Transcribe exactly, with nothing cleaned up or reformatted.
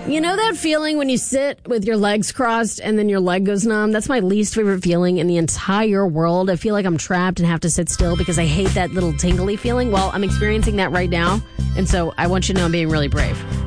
You know that feeling when you sit with your legs crossed and then your leg goes numb? That's my least favorite feeling in the entire world. I feel like I'm trapped and have to sit still because I hate that little tingly feeling. Well, I'm experiencing that right now, and so I want you to know I'm being really brave.